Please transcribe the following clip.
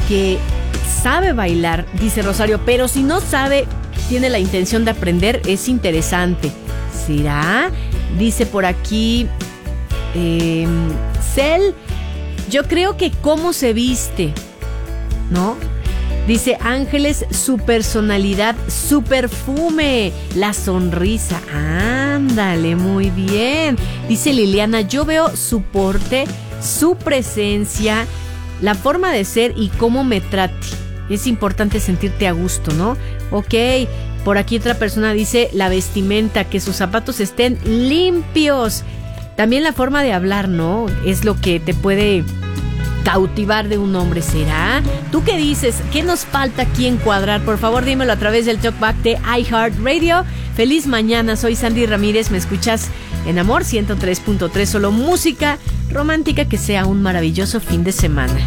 que sabe bailar, dice Rosario, pero si no sabe, tiene la intención de aprender, es interesante. ¿Será? Dice por aquí Cel, yo creo que cómo se viste, ¿no? Dice Ángeles, su personalidad, su perfume, la sonrisa. Ándale, muy bien. Dice Liliana, yo veo su porte, su presencia, la forma de ser y cómo me trate. Es importante sentirte a gusto, ¿no? Ok, por aquí otra persona dice la vestimenta, que sus zapatos estén limpios. También la forma de hablar, ¿no? Es lo que te puede cautivar de un hombre, ¿será? ¿Tú qué dices? ¿Qué nos falta aquí encuadrar? Por favor, dímelo a través del Talkback de iHeartRadio. Feliz mañana, soy Sandy Ramírez, me escuchas en Amor 103.3, solo música romántica, que sea un maravilloso fin de semana.